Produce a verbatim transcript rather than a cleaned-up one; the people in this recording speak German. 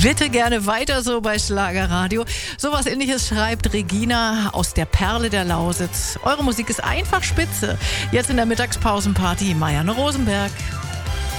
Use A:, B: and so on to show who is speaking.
A: Bitte gerne weiter so bei Schlagerradio. Sowas Ähnliches schreibt Regina aus der Perle der Lausitz. Eure Musik ist einfach spitze. Jetzt in der Mittagspausenparty Marianne Rosenberg.